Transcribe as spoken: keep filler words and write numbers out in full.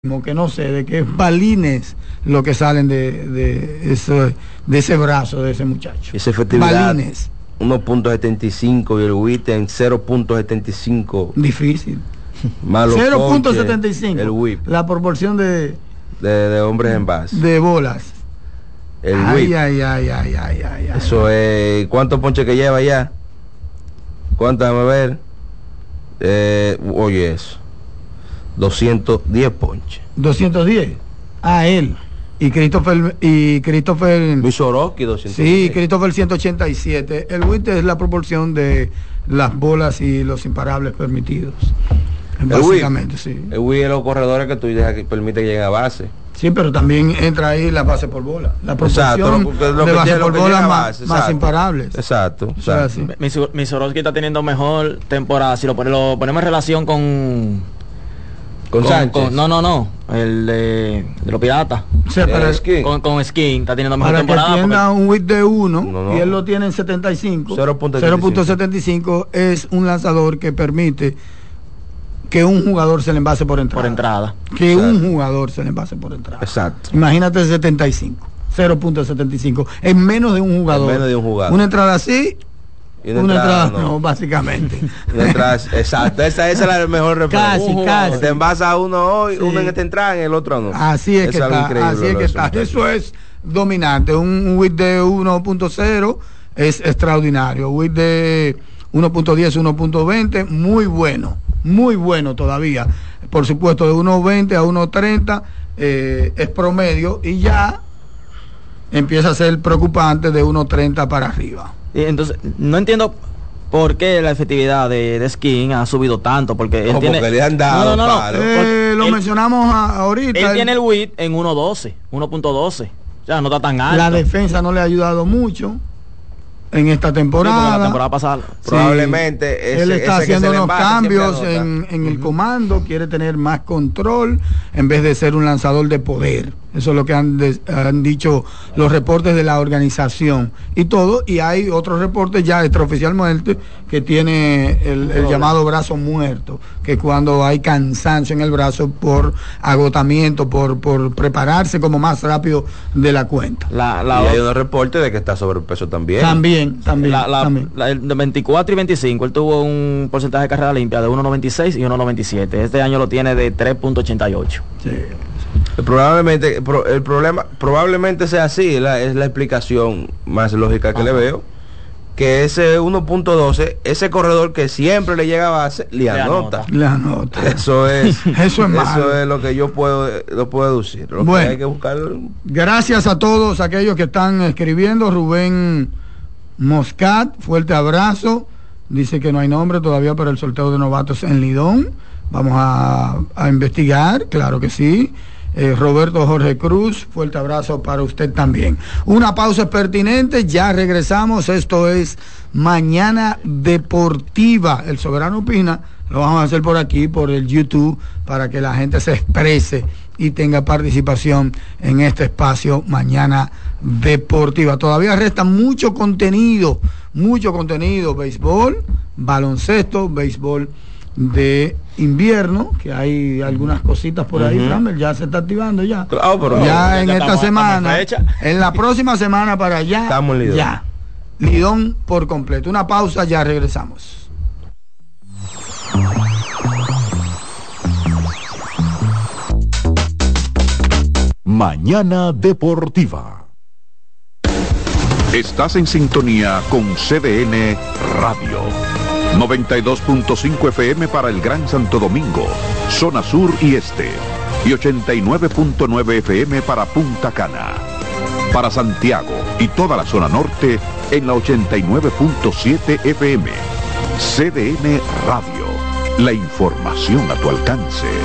Como que no sé, de que es balines lo que salen de, de, eso, de ese brazo de ese muchacho. Esa efectividad, balines. uno punto setenta y cinco y el W I P en cero punto setenta y cinco. Difícil. Malo cero punto setenta y cinco. El W I P. La proporción de, de, de hombres en base. De bolas. El ay, W I P. Ay, ay, ay, ay, ay, ay. Eso es. ¿Cuántos ponches que lleva ya? ¿Cuántos? Déjame ver. Eh, oye, eso. doscientos diez ponches. doscientos diez. A él. Y Christopher. Y Christopher. Luis Orochi, doscientos diez. Sí, Christopher ciento ochenta y siete. El W I P es la proporción de las bolas y los imparables permitidos. Básicamente, sí. El W I P es los corredores que tú dejas que permite que lleguen a base. Sí, pero también entra ahí la base por bola. La proporción exacto, lo, lo de base por bola más, más imparables. Exacto. exacto. Mi Soroski está teniendo mejor temporada. Si lo, lo ponemos en relación con... Con, con Sánchez. Con, no, no, no. El de, de los piratas. O sea, para el Skin. Con, con Skin está teniendo mejor para temporada. Para que tienda porque... un W I P de uno no, no. y él lo tiene en setenta y cinco. cero punto setenta y cinco es un lanzador que permite que un jugador se le envase por entrada. Por entrada. Que exacto. un jugador se le envase por entrada. Exacto. Imagínate setenta y cinco. cero punto setenta y cinco. En menos de un jugador. En menos de un jugador. Una entrada así. Y una, una entrada, entrada no. no, básicamente. Una entrada, exacto. Esa, esa es la mejor referencia. Casi, casi. Te envasa uno hoy, sí. Uno en esta entrada, en el otro no. Así es eso que es está. Así es que está. Eso es dominante. Un W I P de uno punto cero es extraordinario. W I P de uno punto diez, uno punto veinte, muy bueno. Muy bueno todavía. Por supuesto, de uno veinte a uno treinta eh, es promedio y ya empieza a ser preocupante de uno treinta para arriba. Y entonces, no entiendo por qué la efectividad de, de Skin ha subido tanto, porque él no, tiene... porque le han dado, no, no, no, eh, lo él, mencionamos a, ahorita. Él tiene el W I P en uno doce, uno punto doce. O sea, no está tan alto. La defensa no le ha ayudado mucho en esta temporada. Sí, la temporada pasada. Sí. Probablemente ese, él está ese haciendo unos cambios en, en uh-huh. el comando, quiere tener más control en vez de ser un lanzador de poder. Eso es lo que han, de, han dicho los reportes de la organización y todo, y hay otros reportes ya extraoficialmente que tiene el, el llamado brazo muerto, que cuando hay cansancio en el brazo por agotamiento, por, por prepararse como más rápido de la cuenta. La, la y hay unos reportes de que está sobrepeso también. También, también. La, la, también. La, el de veinticuatro y veinticinco, él tuvo un porcentaje de carrera limpia de uno noventa y seis y uno noventa y siete. Este año lo tiene de tres punto ochenta y ocho. Sí. Probablemente el problema probablemente sea así, la, es la explicación más lógica que Ajá. le veo, que ese uno punto doce, ese corredor que siempre le llega a base, le anota. Le anota. Eso es eso es malo. Eso es lo que yo puedo lo puedo deducir. Lo bueno, que hay que buscar. Gracias a todos aquellos que están escribiendo. Rubén Moscat, fuerte abrazo. Dice que no hay nombre todavía para el sorteo de novatos en Lidón. Vamos a, a investigar, claro que sí. Eh, Roberto Jorge Cruz, fuerte abrazo para usted también. Una pausa pertinente, ya regresamos. Esto es Mañana Deportiva. El Soberano opina, lo vamos a hacer por aquí, por el YouTube, para que la gente se exprese y tenga participación en este espacio Mañana Deportiva. Todavía resta mucho contenido, mucho contenido, béisbol, baloncesto, béisbol de invierno, que hay algunas cositas por ahí, uh-huh. Framber, ya se está activando ya. Claro, pero ya, ya en ya esta estamos, semana, en la próxima semana para allá, estamos Lidón. Ya. Lidón por completo. Una pausa, ya regresamos. Mañana Deportiva. Estás en sintonía con C D N Radio. noventa y dos punto cinco F M para el Gran Santo Domingo, zona sur y este, y ochenta y nueve punto nueve F M para Punta Cana. Para Santiago y toda la zona norte en la ochenta y nueve punto siete F M. C D N Radio, la información a tu alcance.